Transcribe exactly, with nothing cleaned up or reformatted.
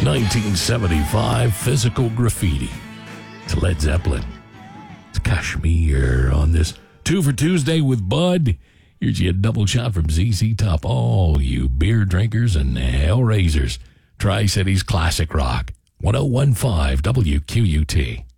nineteen seventy-five, Physical Graffiti. It's Led Zeppelin. It's Kashmir on this Two for Tuesday with Bud. Here's your double shot from Z Z Top. All you beer drinkers and hell raisers. Tri-Cities Classic Rock. ten fifteen W Q U T.